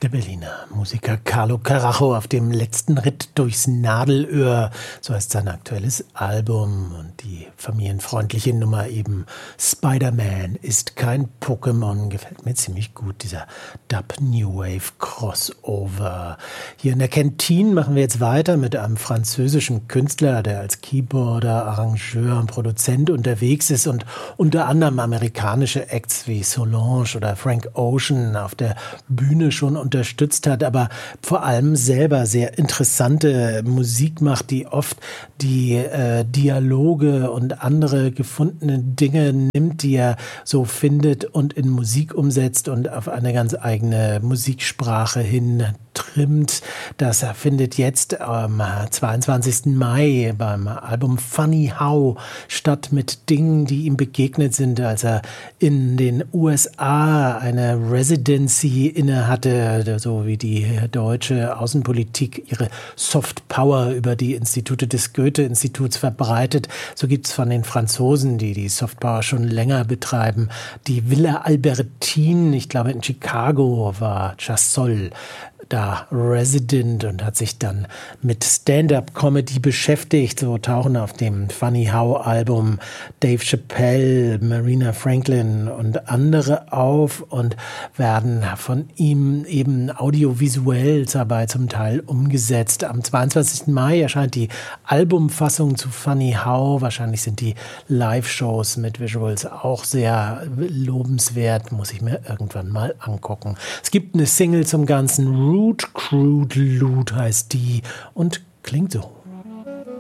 Der Berliner Musiker Carlo Carajo auf dem letzten Ritt durchs Nadelöhr, so heißt sein aktuelles Album, und die familienfreundliche Nummer eben Spider-Man ist kein Pokémon, gefällt mir ziemlich gut, dieser Dub New Wave Crossover. Hier in der Kantine machen wir jetzt weiter mit einem französischen Künstler, der als Keyboarder, Arrangeur und Produzent unterwegs ist und unter anderem amerikanische Acts wie Solange oder Frank Ocean auf der Bühne schon unterstützt hat, aber vor allem selber sehr interessante Musik macht, die oft die Dialoge und andere gefundene Dinge nimmt, die er so findet und in Musik umsetzt und auf eine ganz eigene Musiksprache hin trimmt. Das findet jetzt am 22. Mai beim Album Funny How statt, mit Dingen, die ihm begegnet sind, als er in den USA eine Residency inne hatte, so wie die deutsche Außenpolitik ihre Soft Power über die Institute des Goethe-Instituts verbreitet. So gibt es von den Franzosen, die die Soft Power schon länger betreiben, die Villa Albertine, ich glaube in Chicago war Chasseul da Resident und hat sich dann mit Stand-up-Comedy beschäftigt. So tauchen auf dem Funny How-Album Dave Chappelle, Marina Franklin und andere auf und werden von ihm eben audiovisuell dabei zum Teil umgesetzt. Am 22. Mai erscheint die Albumfassung zu Funny How. Wahrscheinlich sind die Live-Shows mit Visuals auch sehr lobenswert. Muss ich mir irgendwann mal angucken. Es gibt eine Single zum Ganzen, Root Crude Loot heißt die und klingt so.